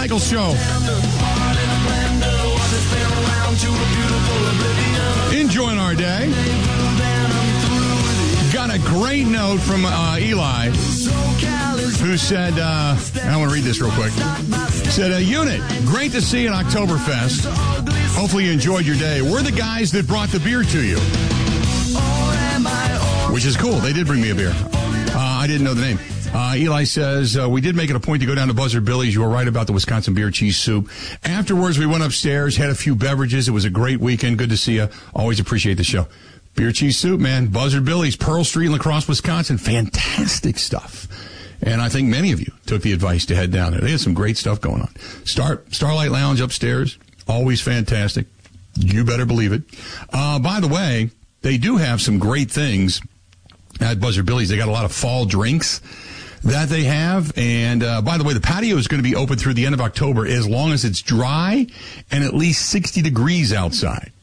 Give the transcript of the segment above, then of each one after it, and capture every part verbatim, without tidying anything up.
Michaels Show. Enjoying our day. Got a great note from uh, Eli, who said, uh, I want to read this real quick. Said, a unit, great to see you at Oktoberfest. Hopefully you enjoyed your day. We're the guys that brought the beer to you. Which is cool. They did bring me a beer. Uh, I didn't know the name. Uh, Eli says, uh, we did make it a point to go down to Buzzard Billy's. You were right about the Wisconsin beer cheese soup. Afterwards, we went upstairs, had a few beverages. It was a great weekend. Good to see you. Always appreciate the show. Beer cheese soup, man. Buzzard Billy's, Pearl Street in La Crosse, Wisconsin. Fantastic stuff. And I think many of you took the advice to head down there. They had some great stuff going on. Star, Starlight Lounge upstairs, always fantastic. You better believe it. Uh, by the way, they do have some great things at Buzzard Billy's. They got a lot of fall drinks that they have. And, uh, by the way, the patio is going to be open through the end of October as long as it's dry and at least sixty degrees outside.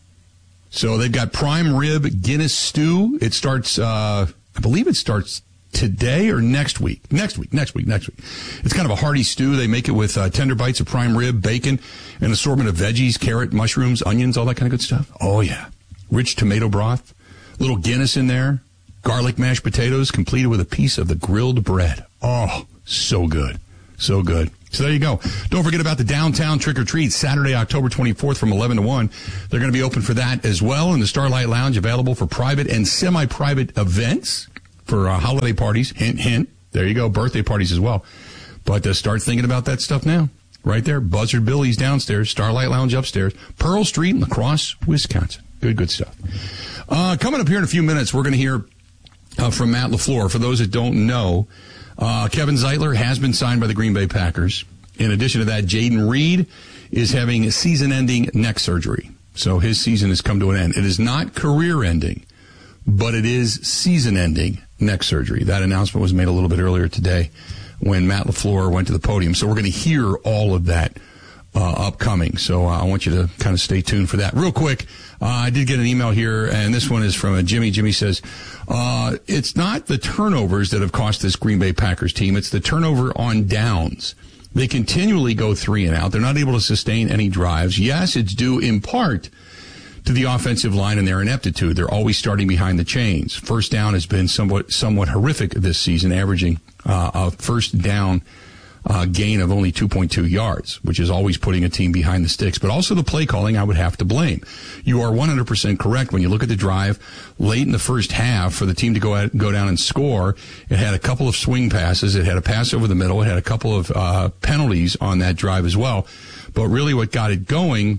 So they've got prime rib Guinness stew. It starts, uh, I believe it starts today or next week. Next week, next week, next week. It's kind of a hearty stew. They make it with uh, tender bites of prime rib, bacon, an assortment of veggies, carrot, mushrooms, onions, all that kind of good stuff. Oh, yeah. Rich tomato broth, little Guinness in there. Garlic mashed potatoes completed with a piece of the grilled bread. Oh, so good. So good. So there you go. Don't forget about the downtown trick-or-treat, Saturday, October twenty-fourth from eleven to one. They're going to be open for that as well. And the Starlight Lounge available for private and semi-private events for uh, holiday parties. Hint, hint. There you go. Birthday parties as well. But uh, start thinking about that stuff now. Right there. Buzzard Billy's downstairs. Starlight Lounge upstairs. Pearl Street, La Crosse, Wisconsin. Good, good stuff. Uh, coming up here in a few minutes, we're going to hear Uh, from Matt LaFleur. For those that don't know, uh, Kevin Zeitler has been signed by the Green Bay Packers. In addition to that, Jaden Reed is having season-ending neck surgery. So his season has come to an end. It is not career-ending, but it is season-ending neck surgery. That announcement was made a little bit earlier today when Matt LaFleur went to the podium. So we're going to hear all of that Uh, upcoming. So uh, I want you to kind of stay tuned for that. Real quick, uh, I did get an email here, and this one is from uh, Jimmy. Jimmy says, uh, it's not the turnovers that have cost this Green Bay Packers team. It's the turnover on downs. They continually go three and out. They're not able to sustain any drives. Yes, it's due in part to the offensive line and their ineptitude. They're always starting behind the chains. First down has been somewhat, somewhat horrific this season, averaging uh, a first down Uh, gain of only two point two yards, which is always putting a team behind the sticks. But also the play calling I would have to blame. You are one hundred percent correct when you look at the drive late in the first half for the team to go out, go down and score. It had a couple of swing passes. It had a pass over the middle. It had a couple of uh, penalties on that drive as well. But really what got it going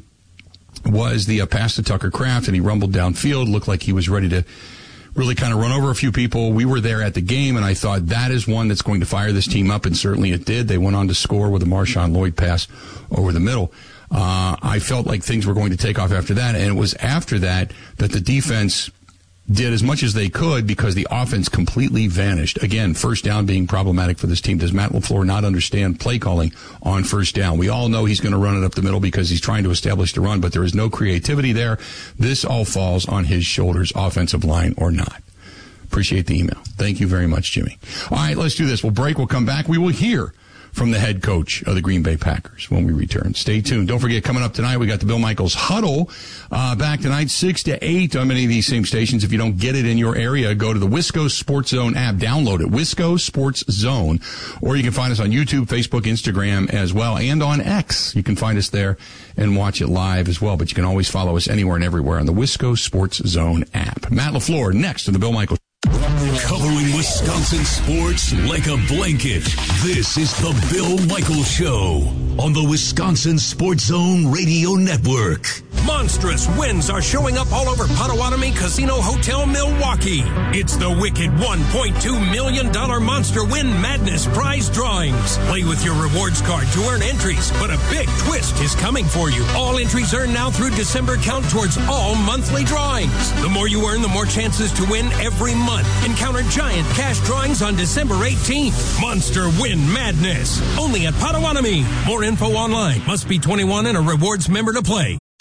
was the uh, pass to Tucker Kraft, and he rumbled downfield, looked like he was ready to really kind of run over a few people. We were there at the game, and I thought that is one that's going to fire this team up, and certainly it did. They went on to score with a Marshawn Lloyd pass over the middle. Uh, I felt like things were going to take off after that, and it was after that that the defense did as much as they could because the offense completely vanished. Again, first down being problematic for this team. Does Matt LaFleur not understand play calling on first down? We all know he's going to run it up the middle because he's trying to establish the run, but there is no creativity there. This all falls on his shoulders, offensive line or not. Appreciate the email. Thank you very much, Jimmy. All right, let's do this. We'll break. We'll come back. We will hear from the head coach of the Green Bay Packers when we return. Stay tuned. Don't forget, coming up tonight, we got the Bill Michaels Huddle uh, back tonight, six to eight on many of these same stations. If you don't get it in your area, go to the Wisco Sports Zone app. Download it, Wisco Sports Zone. Or you can find us on YouTube, Facebook, Instagram as well, and on X. You can find us there and watch it live as well. But you can always follow us anywhere and everywhere on the Wisco Sports Zone app. Matt LaFleur next to the Bill Michaels. Covering Wisconsin sports like a blanket. This is the Bill Michaels Show on the Wisconsin Sports Zone Radio Network. Monstrous wins are showing up all over Potawatomi Casino Hotel Milwaukee. It's the wicked one point two million dollars Monster Win Madness prize drawings. Play with your rewards card to earn entries, but a big twist is coming for you. All entries earned now through December count towards all monthly drawings. The more you earn, the more chances to win every month. Encounter giant cash drawings on December eighteenth. Monster Win Madness. Only at Potawatomi. More info online. Must be twenty-one and a rewards member to play.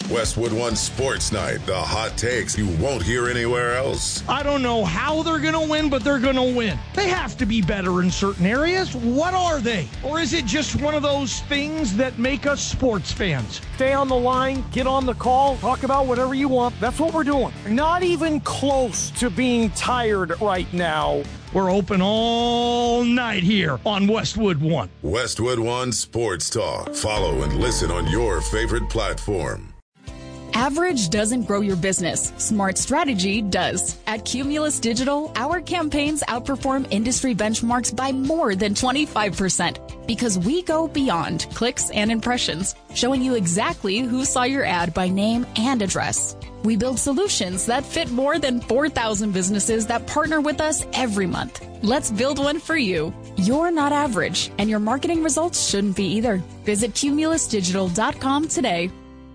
Westwood One Sports Night, the hot takes you won't hear anywhere else. I don't know how they're going to win, but they're going to win. They have to be better in certain areas. What are they? Or is it just one of those things that make us sports fans? Stay on the line, get on the call, talk about whatever you want. That's what we're doing. Not even close to being tired right now. We're open all night here on Westwood One. Westwood One Sports Talk. Follow and listen on your favorite platform. Average doesn't grow your business. Smart strategy does. At Cumulus Digital, our campaigns outperform industry benchmarks by more than twenty-five percent because we go beyond clicks and impressions, showing you exactly who saw your ad by name and address. We build solutions that fit more than four thousand businesses that partner with us every month. Let's build one for you. You're not average, and your marketing results shouldn't be either. Visit cumulus digital dot com today.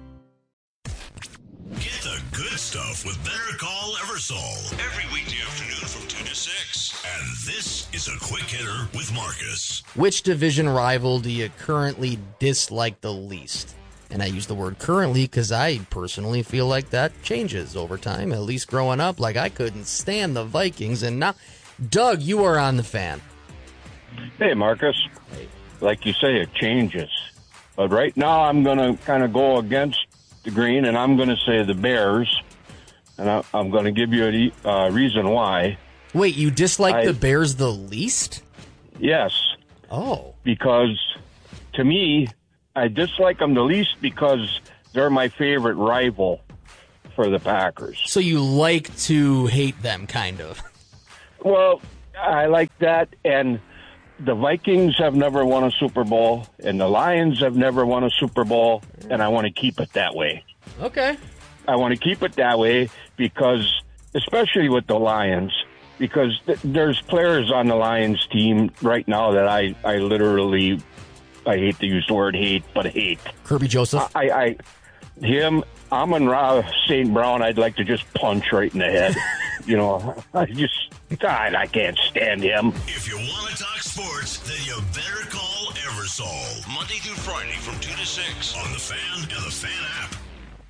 Get the good stuff with Better Call Eversole every weekday afternoon from two to six. And this is a quick hitter with Marcus. Which division rival do you currently dislike the least? And I use the word currently because I personally feel like that changes over time. At least growing up, like I couldn't stand the Vikings. And now, Doug, you are on the Fan. Hey, Marcus. Hey. Like you say, it changes. But right now I'm going to kind of go against the green, and I'm going to say the Bears. And I, I'm going to give you a uh, reason why. Wait, you dislike I, the Bears the least? Yes. Oh. Because to me, I dislike them the least because they're my favorite rival for the Packers. So you like to hate them, kind of. Well, I like that, and the Vikings have never won a Super Bowl, and the Lions have never won a Super Bowl, and I want to keep it that way. Okay. I want to keep it that way because, especially with the Lions, because th- there's players on the Lions team right now that I, I literally, I hate to use the word hate, but hate. Kirby Joseph? I, I him, Amon-Ra Saint Brown, I'd like to just punch right in the head. You know, I just, God, I can't stand him. If you want to talk sports, then you better call Eversole. Monday through Friday from two to six on the Fan and the Fan app.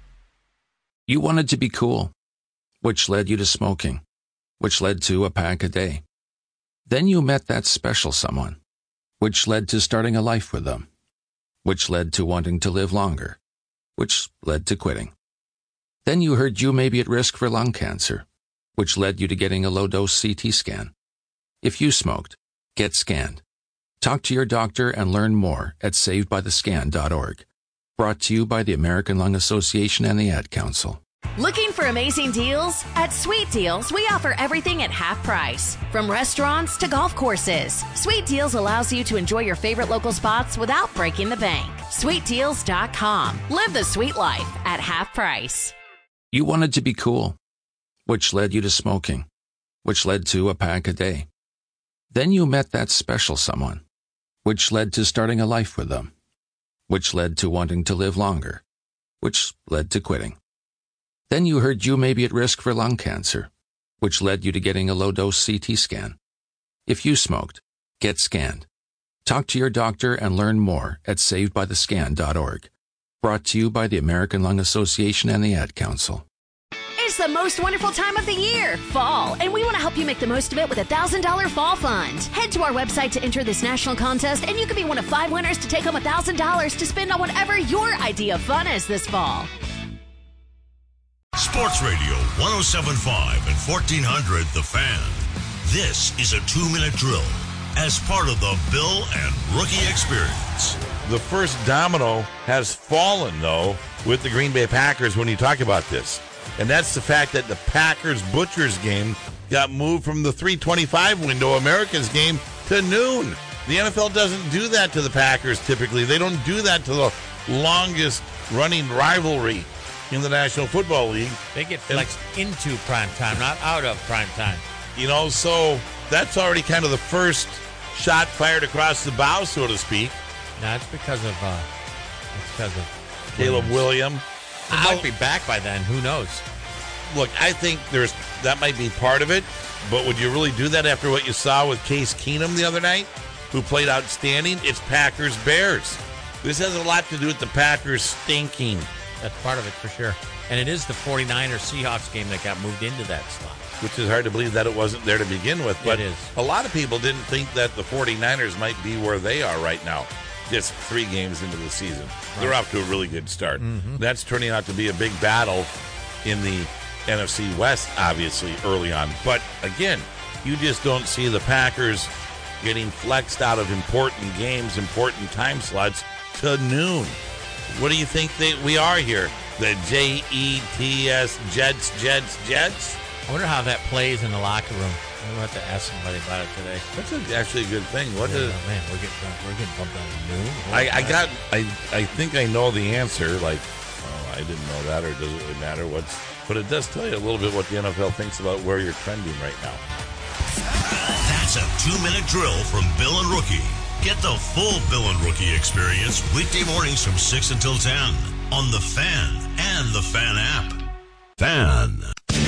You wanted to be cool, which led you to smoking, which led to a pack a day. Then you met that special someone, which led to starting a life with them, which led to wanting to live longer, which led to quitting. Then you heard you may be at risk for lung cancer, which led you to getting a low-dose C T scan. If you smoked, get scanned. Talk to your doctor and learn more at saved by the scan dot org. Brought to you by the American Lung Association and the Ad Council. Looking for amazing deals? At Sweet Deals, we offer everything at half price. From restaurants to golf courses, Sweet Deals allows you to enjoy your favorite local spots without breaking the bank. sweet deals dot com. Live the sweet life at half price. You wanted to be cool, which led you to smoking, which led to a pack a day. Then you met that special someone, which led to starting a life with them, which led to wanting to live longer, which led to quitting. Then you heard you may be at risk for lung cancer, which led you to getting a low-dose C T scan. If you smoked, get scanned. Talk to your doctor and learn more at saved by the scan dot org. Brought to you by the American Lung Association and the Ad Council. It's the most wonderful time of the year, fall, and we want to help you make the most of it with a one thousand dollars Fall Fund. Head to our website to enter this national contest, and you could be one of five winners to take home one thousand dollars to spend on whatever your idea of fun is this fall. Sports Radio one oh seven point five and fourteen hundred The Fan. This is a two-minute drill as part of the Bill and Rookie Experience. The first domino has fallen, though, with the Green Bay Packers when you talk about this. And that's the fact that the Packers-Butchers game got moved from the three twenty-five window, America's game, to noon. The N F L doesn't do that to the Packers typically. They don't do that to the longest-running rivalry in the National Football League. They get flexed and, into prime time, not out of prime time. You know, so that's already kind of the first shot fired across the bow, so to speak. No, it's because of uh, it's because of Caleb Williams. He might be back by then. Who knows? Look, I think there's that might be part of it, but would you really do that after what you saw with Case Keenum the other night, who played outstanding? It's Packers-Bears. This has a lot to do with the Packers stinking. That's part of it for sure. And it is the 49ers Seahawks game that got moved into that slot. Which is hard to believe that it wasn't there to begin with. But it is. A lot of people didn't think that the 49ers might be where they are right now, just three games into the season. Right. They're off to a really good start. Mm-hmm. That's turning out to be a big battle in the N F C West, obviously, early on. But, again, you just don't see the Packers getting flexed out of important games, important time slots to noon. What do you think they, we are here? The J E T S, Jets, Jets, Jets? I wonder how that plays in the locker room. I'm going to have to ask somebody about it today. That's a, actually a good thing. What yeah, is, oh, man, we're getting, we're getting bumped on the noon. I, I got, I, I think I know the answer. Like, oh, I didn't know that, or does it really matter? What's, but it does tell you a little bit what the N F L thinks about where you're trending right now. That's a two-minute drill from Bill and Rookie. Get the full Bill and Rookie experience weekday mornings from six until ten on The Fan and the Fan app. Fan.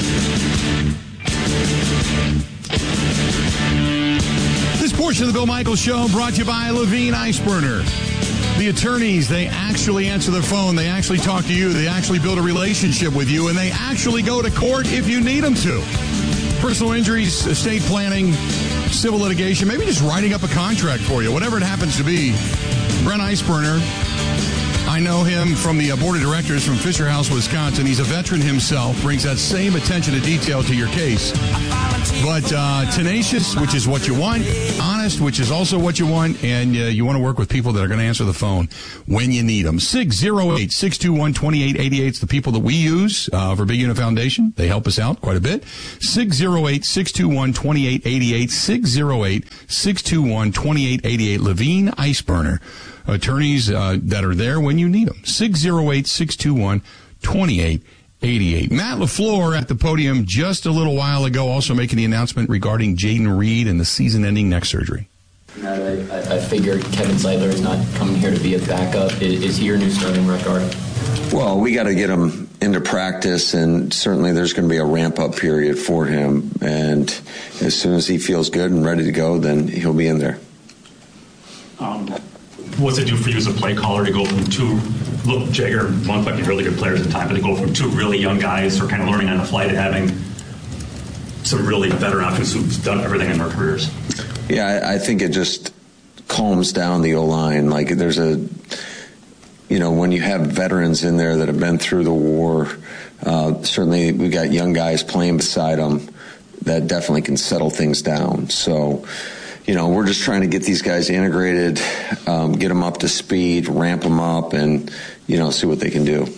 This portion of the Bill Michaels Show brought to you by Levine Ice Burner. The attorneys, they actually answer the phone. They actually talk to you. They actually build a relationship with you. And they actually go to court if you need them to. Personal injuries, estate planning, civil litigation, maybe just writing up a contract for you, whatever it happens to be. Brent Iceburner, I know him from the board of directors from Fisher House, Wisconsin. He's a veteran himself, brings that same attention to detail to your case. But uh, tenacious, which is what you want, honest, which is also what you want, and uh, you want to work with people that are going to answer the phone when you need them. six oh eight, six two one, two eight eight eight is the people that we use uh, for Big Unit Foundation. They help us out quite a bit. six oh eight, six two one, two eight eight eight, six oh eight, six two one, two eight eight eight, Levine Iceburner. Attorneys uh, that are there when you need them. six oh eight, six two one, two eight eight eight. Matt LaFleur at the podium just a little while ago, also making the announcement regarding Jaden Reed and the season-ending neck surgery. Matt, I, I figured Kevin Zeitler is not coming here to be a backup. Is, is he your new starting right guard? Well, we got to get him into practice, and certainly there's going to be a ramp-up period for him. And as soon as he feels good and ready to go, then he'll be in there. Um, what's it do for you as a play caller to go from two, look, Jagger and Monk might be really good players at the time, but to go from two really young guys who are kind of learning on the fly to having some really veteran offense who've done everything in their careers? Yeah, I, I think it just calms down the O-line. Like there's a, you know, when you have veterans in there that have been through the war, uh, certainly we got young guys playing beside them that definitely can settle things down. So, you know, we're just trying to get these guys integrated, um, get them up to speed, ramp them up, and, you know, see what they can do.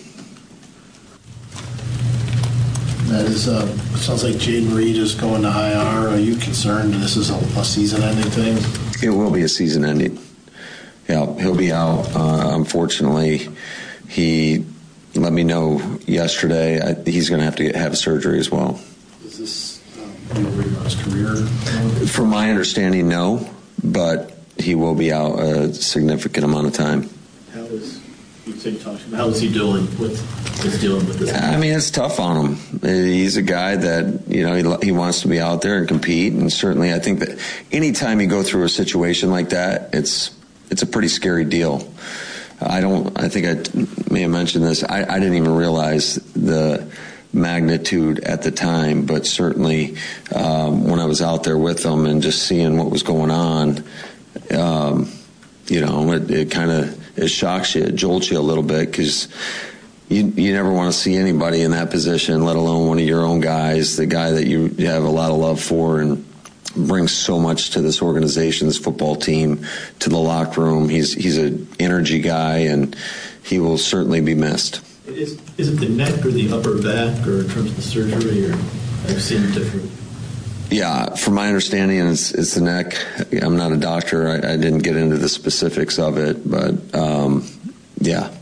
That is, uh, sounds like Jaden Reed is going to I R. Are you concerned this is a, a season-ending thing? It will be a season-ending. Yeah, he'll be out. Uh, unfortunately, he let me know yesterday I, he's going to have to get, have surgery as well. Is this um, his career? From my understanding, no, but he will be out a significant amount of time. How is you say talk to him? How is he doing with, with dealing with this? I mean, it's tough on him. He's a guy that, you know, he, he wants to be out there and compete, and certainly I think that anytime you go through a situation like that, it's it's a pretty scary deal. I don't. I think I may have mentioned this. I, I didn't even realize the magnitude at the time, but certainly um, when I was out there with them and just seeing what was going on, um, you know, it, it kind of it shocks you, it jolts you a little bit, because you you never want to see anybody in that position, let alone one of your own guys, the guy that you have a lot of love for and brings so much to this organization, this football team, to the locker room. He's he's an energy guy, and he will certainly be missed. Is, is it the neck or the upper back, or in terms of the surgery, or I've seen different? Yeah, from my understanding, it's, it's the neck. I'm not a doctor. I, I didn't get into the specifics of it, but um, yeah.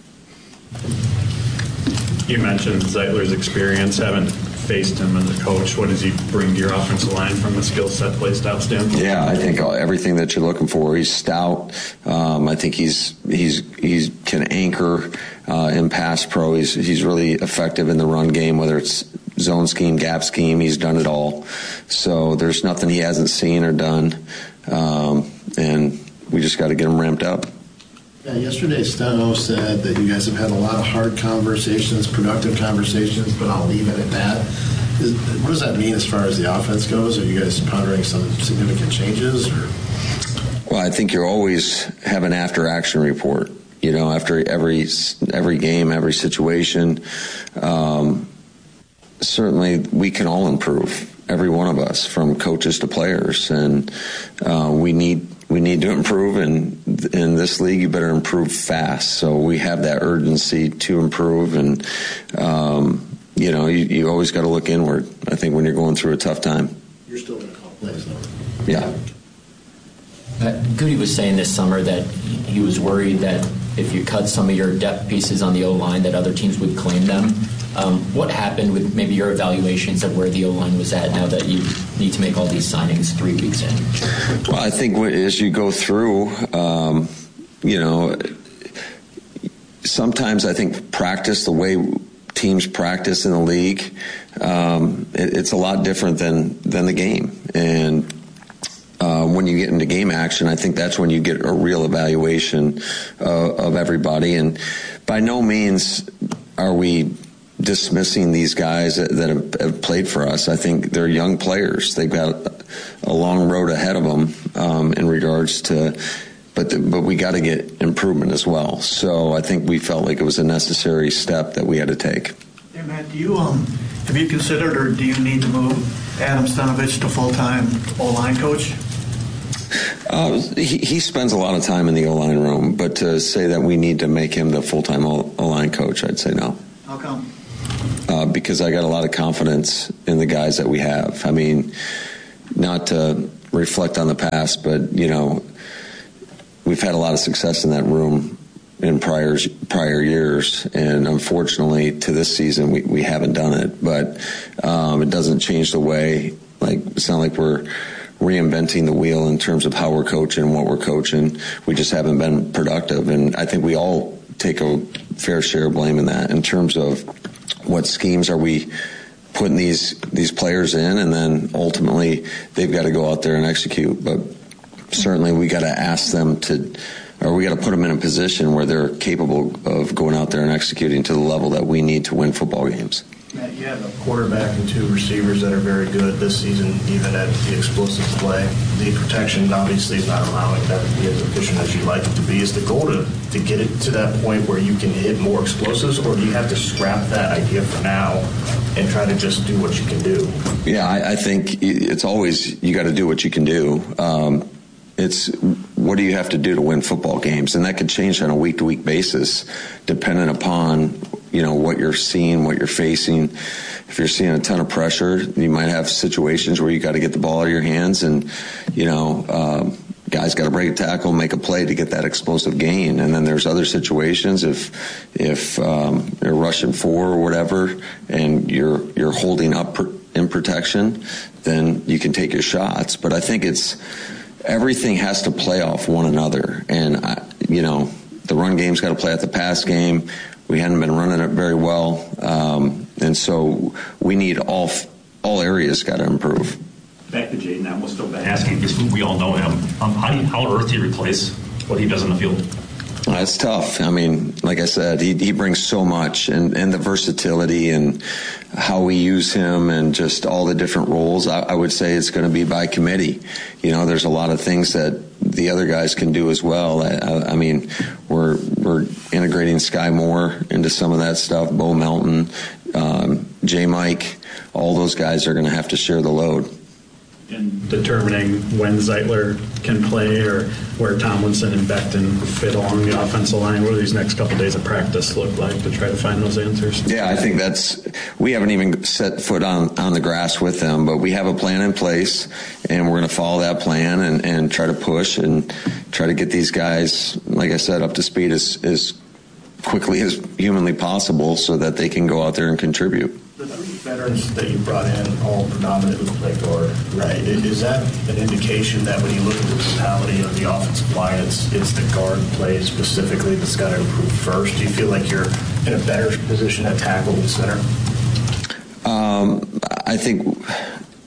You mentioned Zeitler's experience, haven't faced him as a coach. What does he bring to your offensive line from a skill set, play style standpoint? Yeah, I think everything that you're looking for. He's stout. Um, I think he's he's he's can anchor uh, in pass pro. He's he's really effective in the run game, whether it's zone scheme, gap scheme. He's done it all. So there's nothing he hasn't seen or done, um, and we just got to get him ramped up. Yeah, yesterday Steno said that you guys have had a lot of hard conversations, productive conversations, but I'll leave it at that. Is, what does that mean as far as the offense goes? Are you guys pondering some significant changes? Or? Well, I think you always have an after-action report. You know, after every every game, every situation. Um, certainly, we can all improve. Every one of us, from coaches to players, and uh, we need we need to improve. And in this league, you better improve fast. So we have that urgency to improve, and um, you know, you, you always got to look inward. I think when you're going through a tough time. You're still going to call plays, though. Yeah. Uh, Goody was saying this summer that he was worried that if you cut some of your depth pieces on the O-line, that other teams would claim them. Um, what happened with maybe your evaluations of where the O-line was at now that you need to make all these signings three weeks in? Well, I think as you go through, um, you know, sometimes I think practice, the way teams practice in the league, um, it, it's a lot different than, than the game. And Uh, when you get into game action, I think that's when you get a real evaluation uh, of everybody. And by no means are we dismissing these guys that, that have, have played for us. I think they're young players. They've got a long road ahead of them um, in regards to, but the, but we got to get improvement as well. So I think we felt like it was a necessary step that we had to take. Hey, Matt, do you um have you considered, or do you need to move Adam Stanovich to full-time O-line coach? Uh, he, he spends a lot of time in the O-line room, but to say that we need to make him the full-time O-line coach, I'd say no. How come? Uh, because I got a lot of confidence in the guys that we have. I mean, not to reflect on the past, but, you know, we've had a lot of success in that room in prior prior years, and unfortunately to this season we, we haven't done it. But um, it doesn't change the way, like, it's not like we're reinventing the wheel in terms of how we're coaching and what we're coaching. We just haven't been productive, and I think we all take a fair share of blame in that, in terms of what schemes are we putting these these players in, and then ultimately they've got to go out there and execute. But certainly we got to ask them to, or we got to put them in a position where they're capable of going out there and executing to the level that we need to win football games. Matt, you have a quarterback and two receivers that are very good this season, even at the explosive play. The protection obviously is not allowing that to be as efficient as you'd like it to be. Is the goal to, to get it to that point where you can hit more explosives, or do you have to scrap that idea for now and try to just do what you can do? Yeah, I, I think it's always you got to do what you can do. Um, It's what do you have to do to win football games, and that could change on a week-to-week basis, depending upon you know what you're seeing, what you're facing. If you're seeing a ton of pressure, you might have situations where you got to get the ball out of your hands, and you know um, guys got to break a tackle, make a play to get that explosive gain. And then there's other situations if if um, they're rushing four or whatever, and you're you're holding up in protection, then you can take your shots. But I think it's everything has to play off one another. And, I, you know, the run game's got to play out the pass game. We hadn't been running it very well. Um, and so we need all all areas got to improve. Back to Jaden, I was still asking, because we all know him. Um, how, do you, how on earth do you replace what he does on the field? That's tough. I mean, like I said, he he brings so much, and, and the versatility and how we use him and just all the different roles. I, I would say it's going to be by committee. You know, there's a lot of things that the other guys can do as well. I, I mean, we're we're integrating Sky Moore into some of that stuff. Bo Melton, um, J. Mike, all those guys are going to have to share the load. In determining when Zeitler can play, or where Tomlinson and Becton fit along the offensive line, what do these next couple of days of practice look like to try to find those answers? Yeah, I think that's, we haven't even set foot on, on the grass with them, but we have a plan in place, and we're going to follow that plan and, and try to push and try to get these guys, like I said, up to speed as, as quickly as humanly possible so that they can go out there and contribute. The three veterans that you brought in all predominantly play guard, right? Is that an indication that when you look at the totality of the offensive line, it's, it's the guard play specifically that's got to improve first? Do you feel like you're in a better position at tackle than center? Um, I think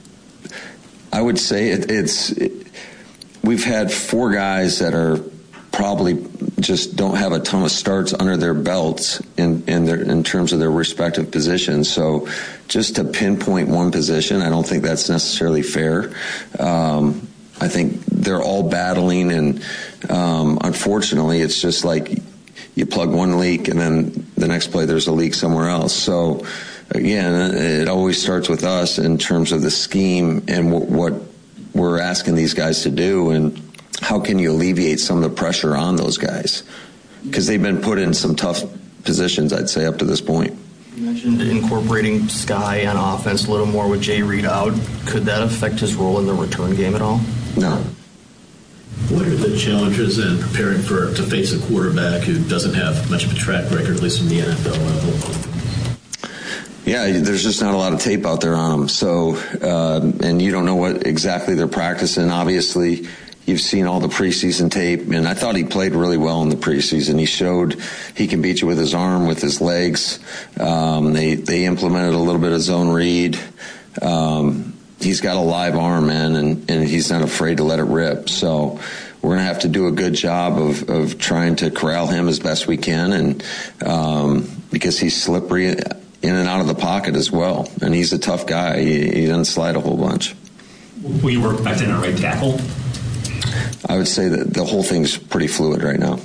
I would say it, it's it, we've had four guys that are probably just don't have a ton of starts under their belts in in, their, in terms of their respective positions. So just to pinpoint one position, I don't think that's necessarily fair. Um, I think they're all battling, and um, unfortunately, it's just like you plug one leak and then the next play there's a leak somewhere else. So again, it always starts with us in terms of the scheme and w- what we're asking these guys to do, and how can you alleviate some of the pressure on those guys, because they've been put in some tough positions, I'd say, up to this point. You mentioned incorporating Sky on offense a little more with Jay Reed out. Could that affect his role in the return game at all? No. What are the challenges in preparing for to face a quarterback who doesn't have much of a track record, at least from the N F L level? Yeah, there's just not a lot of tape out there on them. So, uh, and you don't know what exactly they're practicing. Obviously, you've seen all the preseason tape, and I thought he played really well in the preseason. He showed he can beat you with his arm, with his legs. Um, they they implemented a little bit of zone read. Um, he's got a live arm, man, and, and he's not afraid to let it rip. So we're going to have to do a good job of, of trying to corral him as best we can, and um, because he's slippery in and out of the pocket as well, and he's a tough guy. He, he doesn't slide a whole bunch. Will you work back in a right tackle? I would say that the whole thing's pretty fluid right now.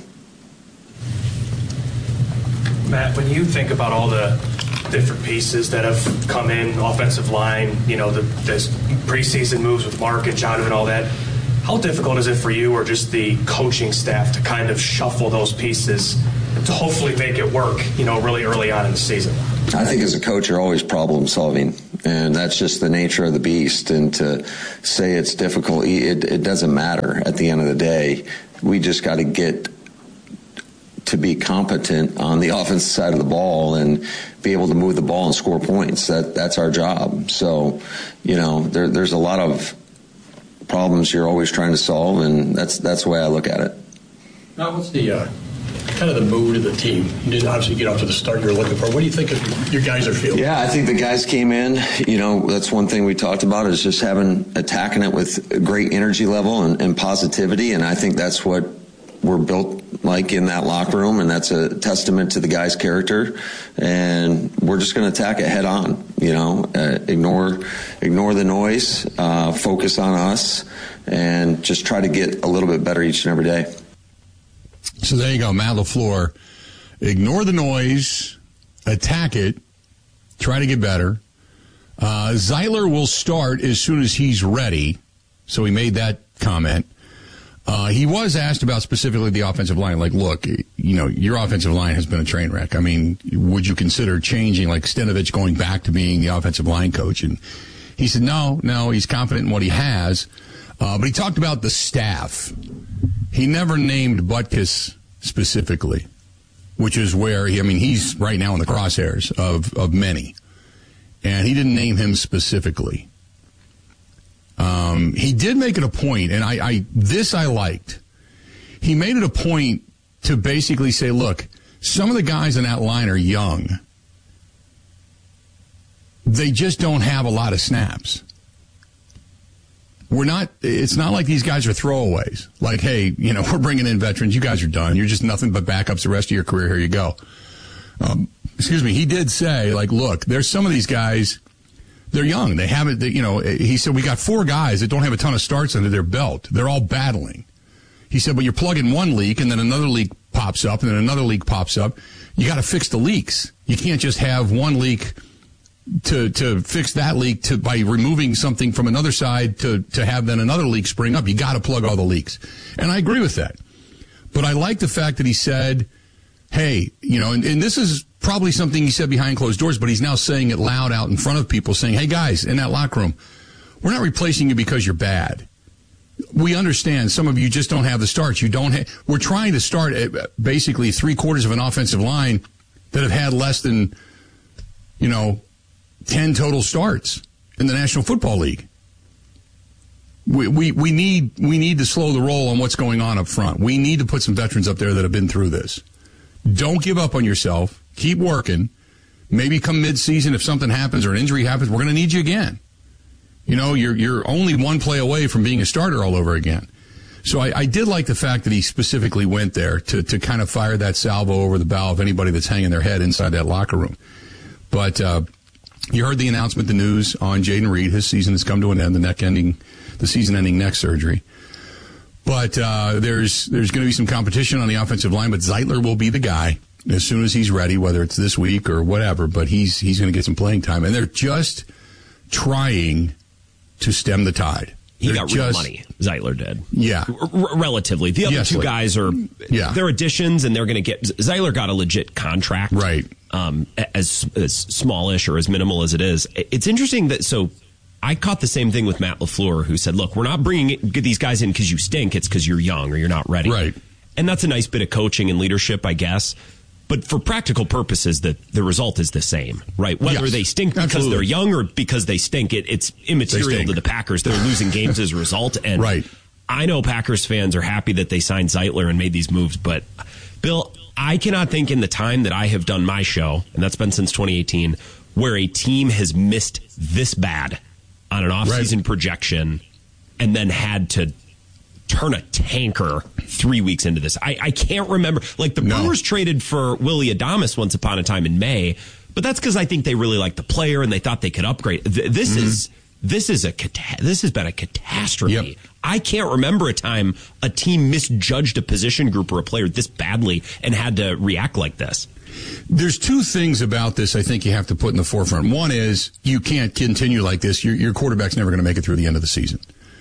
Matt, when you think about all the different pieces that have come in, offensive line, you know, the, the preseason moves with Mark and John and all that, how difficult is it for you or just the coaching staff to kind of shuffle those pieces to hopefully make it work, you know, really early on in the season? I think as a coach, you're always problem solving, and that's just the nature of the beast. And to say it's difficult, it, it doesn't matter at the end of the day. We just got to get to be competent on the offensive side of the ball and be able to move the ball and score points. That that's our job. So, you know, there, there's a lot of problems you're always trying to solve, and that's that's the way I look at it. Now, what's the uh, kind of the mood of the team? You didn't obviously get off to the start you're looking for. What do you think of your guys are feeling? Yeah, I think the guys came in, you know, that's one thing we talked about is just having, attacking it with a great energy level and, and positivity, and I think that's what we're built like in that locker room, and that's a testament to the guy's character, and we're just going to attack it head on, you know, uh, ignore ignore the noise, uh, focus on us, and just try to get a little bit better each and every day. So there you go, Matt LaFleur. Ignore the noise, attack it, try to get better. Uh, Zeiler will start as soon as he's ready, so he made that comment. Uh, he was asked about specifically the offensive line. Like, look, you know, your offensive line has been a train wreck. I mean, would you consider changing, like Stenavich going back to being the offensive line coach? And he said, no, no, he's confident in what he has. Uh, but he talked about the staff. He never named Butkus specifically, which is where he, I mean, he's right now in the crosshairs of, of many. And he didn't name him specifically. Um, he did make it a point, and I, I this I liked. He made it a point to basically say, look, some of the guys in that line are young. They just don't have a lot of snaps. We're not, it's not like these guys are throwaways. Like, hey, you know, we're bringing in veterans. You guys are done. You're just nothing but backups the rest of your career. Here you go. Um, excuse me. He did say, like, look, there's some of these guys, they're young. They haven't, they, you know, he said, we got four guys that don't have a ton of starts under their belt. They're all battling. He said, but you're plugging one leak and then another leak pops up and then another leak pops up. You got to fix the leaks. You can't just have one leak to to fix that leak to by removing something from another side to, to have then another leak spring up. You got to plug all the leaks. And I agree with that. But I like the fact that he said, hey, you know, and, and this is probably something he said behind closed doors, but he's now saying it loud out in front of people, saying, hey, guys, in that locker room, we're not replacing you because you're bad. We understand some of you just don't have the starts. You don't ha- we're trying to start at basically three quarters of an offensive line that have had less than, you know, ten total starts in the National Football League. We, we we need we need to slow the roll on what's going on up front. We need to put some veterans up there that have been through this. Don't give up on yourself. Keep working. Maybe come mid-season, if something happens or an injury happens, we're going to need you again. You know, you're you're only one play away from being a starter all over again. So I, I did like the fact that he specifically went there to, to kind of fire that salvo over the bow of anybody that's hanging their head inside that locker room. But uh, you heard the announcement, the news on Jaden Reed. His season has come to an end, the neck ending, the season-ending neck surgery. But uh, there's there's going to be some competition on the offensive line, but Zeitler will be the guy as soon as he's ready, whether it's this week or whatever. But he's he's going to get some playing time, and they're just trying to stem the tide. He They're got just, real money. Zeitler did. Yeah. R- relatively. The other Yes, two like- guys are, Yeah. they're additions, and they're going to get, Zeitler got a legit contract. Right. Um, as, as smallish or as minimal as it is. It's interesting that, so I caught the same thing with Matt LaFleur, who said, look, we're not bringing these guys in because you stink. It's because you're young or you're not ready. Right. And that's a nice bit of coaching and leadership, I guess. But for practical purposes, the, the result is the same, right? Whether Yes, they stink because absolutely. they're young or because they stink, it, it's immaterial stink. to the Packers. They're losing games as a result. And Right. I know Packers fans are happy that they signed Zeitler and made these moves. But, Bill, I cannot think in the time that I have done my show, and that's been since twenty eighteen, where a team has missed this bad on an offseason Right. projection and then had to turn a tanker three weeks into this. I, I can't remember. Like, the No. Brewers traded for Willie Adames once upon a time in May, but that's because I think they really liked the player and they thought they could upgrade. Th- This Mm-hmm. is this is a cata- this has been a catastrophe. Yep. I can't remember a time a team misjudged a position group or a player this badly and had to react like this. There's two things about this I think you have to put in the forefront. One is you can't continue like this. Your, your quarterback's never going to make it through the end of the season.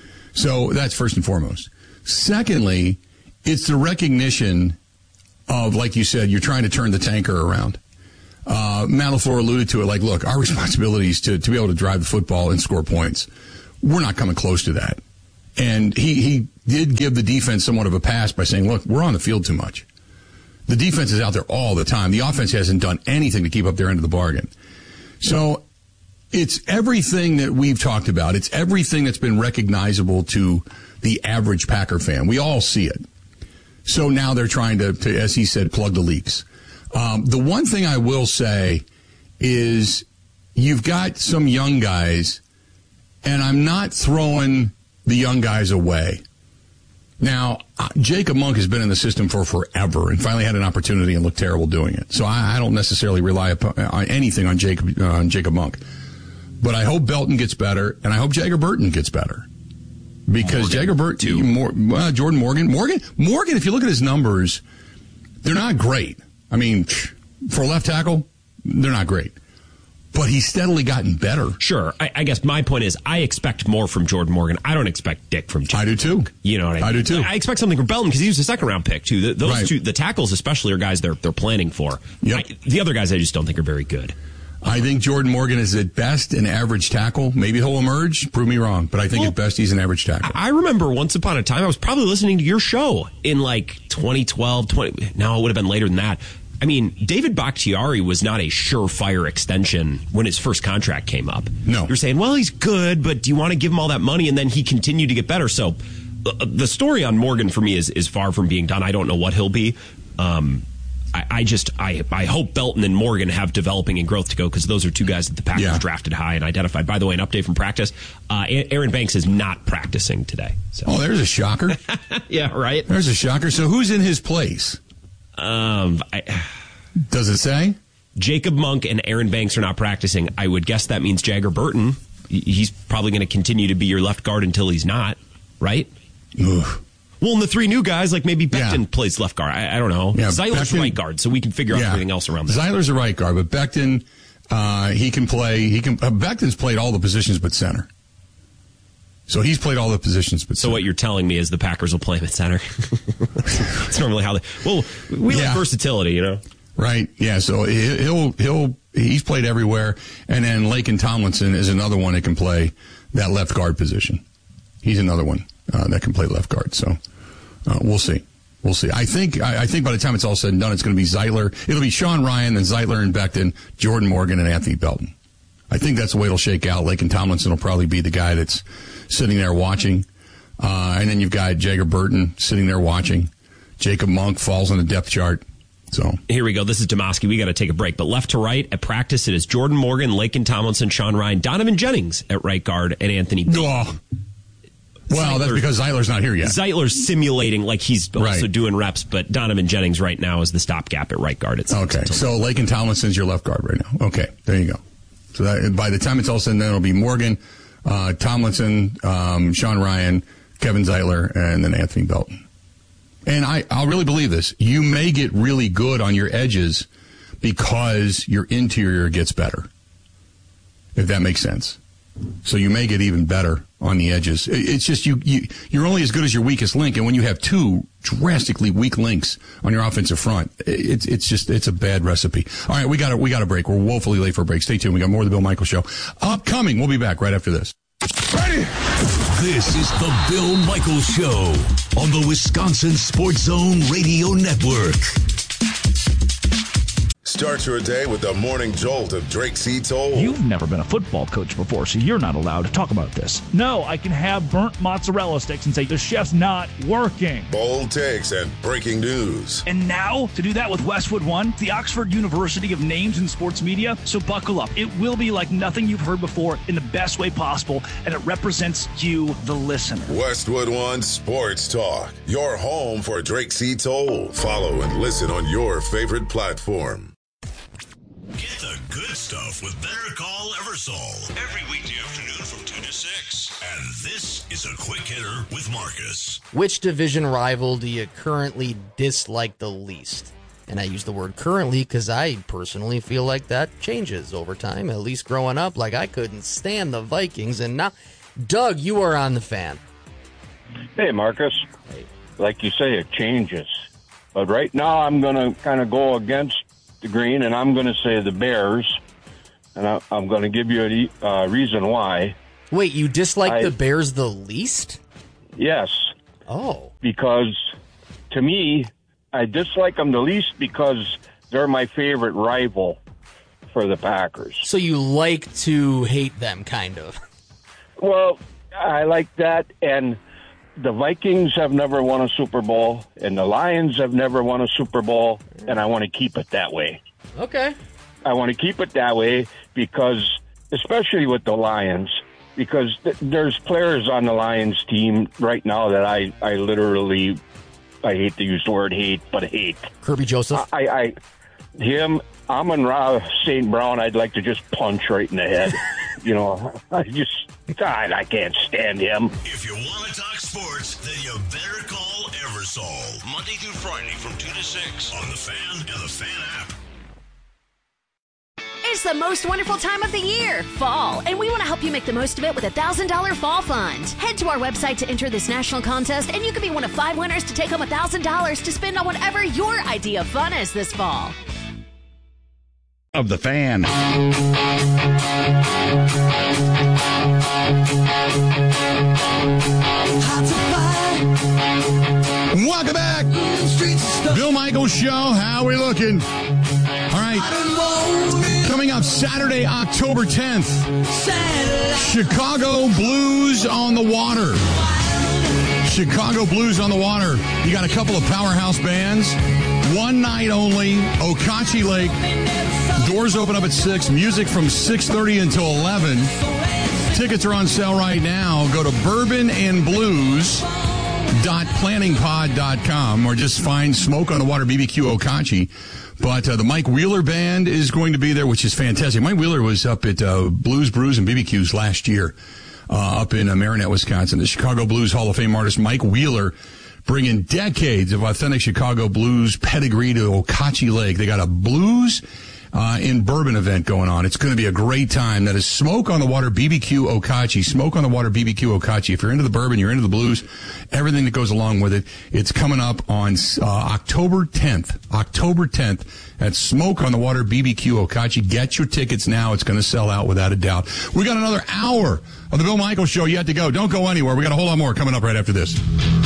So that's first and foremost. Secondly, it's the recognition of, like you said, you're trying to turn the tanker around. Uh, Matt LaFleur alluded to it like, look, our responsibility is to, to be able to drive the football and score points. We're not coming close to that. And he, he did give the defense somewhat of a pass by saying, look, we're on the field too much. The defense is out there all the time. The offense hasn't done anything to keep up their end of the bargain. So it's everything that we've talked about. It's everything that's been recognizable to the average Packer fan. We all see it. So now they're trying to, to as he said, plug the leaks. Um, the one thing I will say is you've got some young guys, and I'm not throwing the young guys away. Now, uh, Jacob Monk has been in the system for forever and finally had an opportunity and looked terrible doing it. So I, I don't necessarily rely upon, on anything on Jacob, uh, on Jacob Monk. But I hope Belton gets better, and I hope Jagger Burton gets better. Because Morgan, Jagger Burton, too. Mor- uh, Jordan Morgan, Morgan, Morgan, if you look at his numbers, they're not great. I mean, for a left tackle, they're not great. But he's steadily gotten better. Sure. I, I guess my point is I expect more from Jordan Morgan. I don't expect Dick from Jacob. I do too. You know what I mean? I do too. I expect something from Belton because he was a second round pick too. The, those Right. two, the tackles especially, are guys they're they're planning for. Yep. I, the other guys I just don't think are very good. I think Jordan Morgan is at best an average tackle. Maybe he'll emerge. Prove me wrong. But I think Well, at best he's an average tackle. I remember once upon a time I was probably listening to your show in like twenty twelve, twenty No, it would have been later than that. I mean, David Bakhtiari was not a surefire extension when his first contract came up. No. You're saying, well, he's good, but do you want to give him all that money? And then he continued to get better. So uh, the story on Morgan for me is, is far from being done. I don't know what he'll be. Um, I, I just, I, I hope Belton and Morgan have developing and growth to go because those are two guys that the Packers Yeah. drafted high and identified. By the way, an update from practice. Uh, Aaron Banks is not practicing today. So. Oh, there's a shocker. Yeah, right? There's a shocker. So who's in his place? Um, I, Does it say? Jacob Monk and Aaron Banks are not practicing. I would guess that means Jagger Burton. He's probably going to continue to be your left guard until he's not, right? Ugh. Well, and the three new guys, like maybe Becton Yeah. plays left guard. I, I don't know. Yeah, Zeitler's Becton- right guard, so we can figure out Yeah. everything else around that. Zeitler's a right guard, but Becton, uh, he can play. He can. Uh, Becton's played all the positions but center. So he's played all the positions but So center. what you're telling me is the Packers will play him at center. It's normally how they. Well, we Yeah. like versatility, you know. Right. Yeah. So he- he'll he'll he's played everywhere, and then Laken Tomlinson is another one that can play that left guard position. He's another one uh, that can play left guard. So uh, we'll see. We'll see. I think I, I think by the time it's all said and done, it's going to be Zeitler. It'll be Sean Ryan, then Zeitler and Becton, Jordan Morgan, and Anthony Belton. I think that's the way it'll shake out. Laken Tomlinson will probably be the guy that's sitting there watching, uh, and then you've got Jagger Burton sitting there watching. Jacob Monk falls on the depth chart. So Here we go. This is Demoski. We got to take a break. But left to right at practice, it is Jordan Morgan, Laken Tomlinson, Sean Ryan, Donovan Jennings at right guard, and Anthony Belton. Oh. Well, Zeitler, that's because Zeitler's not here yet. Zeitler's simulating like he's also Right. doing reps, but Donovan Jennings right now is the stopgap at right guard. It seems, Okay, until- so Lakin Tomlinson's your left guard right now. Okay, there you go. So that, by the time it's all said and done, it'll be Morgan, uh, Tomlinson, um, Sean Ryan, Kevin Zeitler, and then Anthony Belton. And I, I'll really believe this. You may get really good on your edges because your interior gets better, if that makes sense. So you may get even better on the edges. It's just you, you, you're only as good as your weakest link, and when you have two drastically weak links on your offensive front, it's it's just it's a bad recipe. All right, we got we got a break. We're woefully late for a break. Stay tuned. We got more of the Bill Michaels Show upcoming. We'll be back right after this. Ready? This is the Bill Michaels Show on the Wisconsin Sports Zone Radio Network. Start your day with the morning jolt of Drake C. Toll. You've never been a football coach before, so you're not allowed to talk about this. No, I can have burnt mozzarella sticks and say the chef's not working. Bold takes and breaking news. And now, to do that with Westwood One, the Oxford University of Names in Sports Media, so buckle up. It will be like nothing you've heard before in the best way possible, and it represents you, the listener. Westwood One Sports Talk, your home for Drake C. Toll. Follow and listen on your favorite platform. Get the good stuff with Better Call Eversol every weekday afternoon from two to six. And this is a quick hitter with Marcus. Which division rival do you currently dislike the least? And I use the word currently because I personally feel like that changes over time. At least growing up, like I couldn't stand the Vikings. And now, Doug, you are on the Fan. Hey, Marcus. Like you say, it changes. But right now, I'm going to kind of go against the green, and I'm going to say the Bears, and I, I'm going to give you a uh, reason why. Wait, you dislike I, the Bears the least? Yes. Oh. Because, to me, I dislike them the least because they're my favorite rival for the Packers. So you like to hate them, kind of. Well, I like that, and the Vikings have never won a Super Bowl, and the Lions have never won a Super Bowl, and I want to keep it that way. Okay. I want to keep it that way because, especially with the Lions, because th- there's players on the Lions team right now that I, I literally, I hate to use the word hate, but hate. Kirby Joseph? I, I him, Amon-Ra Saint Brown, I'd like to just punch right in the head. You know, I just, God, I can't stand him. If you want to talk sports, then you better call Eversol. Monday through Friday from two to six on the Fan and the Fan app. It's the most wonderful time of the year, fall, and we want to help you make the most of it with a one thousand dollars Fall Fund. Head to our website to enter this national contest, and you can be one of five winners to take home one thousand dollars to spend on whatever your idea of fun is this fall. Of the Fan. Welcome back. Bill Michaels Show. How we looking? All right. Coming up Saturday, October tenth. Chicago Blues on the Water. Chicago Blues on the Water. You got a couple of powerhouse bands. One night only. Okauchee Lake. Doors open up at six. Music from six thirty until eleven. Tickets are on sale right now. Go to bourbon and blues dot planning pod dot com or just find Smoke on the Water B B Q Okauchee. But uh, the Mike Wheeler Band is going to be there, which is fantastic. Mike Wheeler was up at uh, Blues, Brews, and B B Qs last year uh, up in uh, Marinette, Wisconsin. The Chicago Blues Hall of Fame artist Mike Wheeler bringing decades of authentic Chicago blues pedigree to Okauchee Lake. They got a blues uh, in bourbon event going on. It's going to be a great time. That is Smoke on the Water B B Q Okauchee. Smoke on the Water B B Q Okauchee. If you're into the bourbon, you're into the blues, everything that goes along with it. It's coming up on uh, October tenth. October tenth at Smoke on the Water B B Q Okauchee. Get your tickets now. It's going to sell out without a doubt. We got another hour of the Bill Michaels Show yet to go. Don't go anywhere. We got a whole lot more coming up right after this.